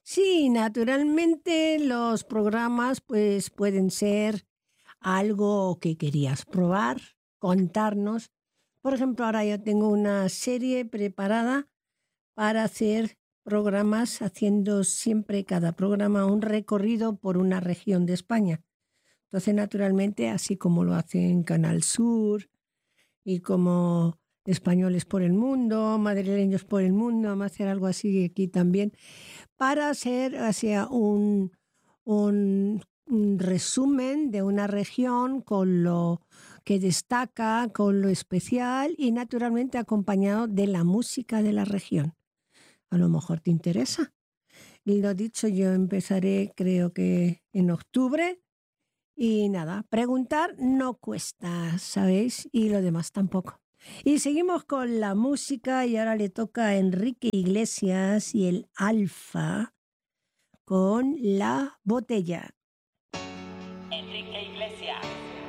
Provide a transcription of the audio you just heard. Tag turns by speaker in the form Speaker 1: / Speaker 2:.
Speaker 1: Sí, naturalmente los programas pues pueden ser algo que querías probar, contarnos. Por ejemplo, ahora yo tengo una serie preparada para hacer programas, haciendo siempre cada programa un recorrido por una región de España. Entonces, naturalmente, así como lo hace en Canal Sur y como Españoles por el Mundo, Madrileños por el Mundo, vamos a hacer algo así aquí también, para hacer hacia un resumen de una región con lo que destaca, con lo especial y naturalmente acompañado de la música de la región. A lo mejor te interesa. Y lo dicho, yo empezaré creo que en octubre y nada, preguntar no cuesta, ¿sabéis? Y lo demás tampoco. Y seguimos con la música y ahora le toca a Enrique Iglesias y el Alfa con La Botella.
Speaker 2: Enrique Iglesias.